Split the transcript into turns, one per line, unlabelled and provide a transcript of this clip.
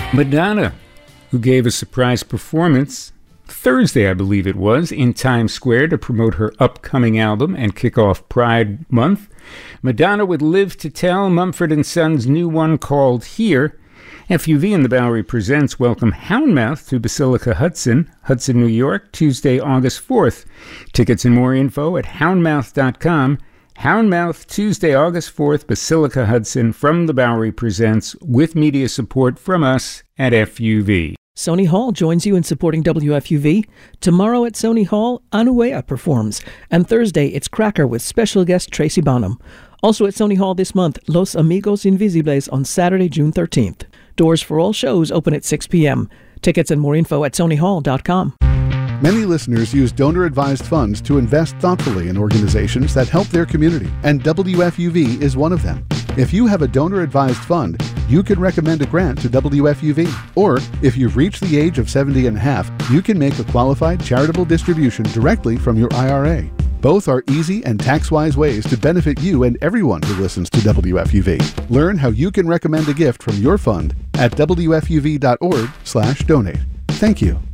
Madonna, who gave a surprise performance Thursday, I believe it was, in Times Square to promote her upcoming album and kick off Pride Month. Madonna would Live to Tell, Mumford & Sons' new one called Here. FUV and the Bowery Presents welcome Houndmouth to Basilica Hudson, New York, Tuesday, August 4th. Tickets and more info at houndmouth.com. Houndmouth, Tuesday, August 4th, Basilica Hudson, from the Bowery Presents, with media support from us at FUV.
Sony Hall joins you in supporting WFUV. Tomorrow at Sony Hall, Anuea performs. And Thursday, it's Cracker with special guest Tracy Bonham. Also at Sony Hall this month, Los Amigos Invisibles on Saturday, June 13th. Doors for all shows open at 6 p.m. Tickets and more info at sonyhall.com.
Many listeners use donor-advised funds to invest thoughtfully in organizations that help their community, and WFUV is one of them. If you have a donor-advised fund, you can recommend a grant to WFUV. Or, if you've reached the age of 70 and a half, you can make a qualified charitable distribution directly from your IRA. Both are easy and tax-wise ways to benefit you and everyone who listens to WFUV. Learn how you can recommend a gift from your fund at WFUV.org/donate. Thank you.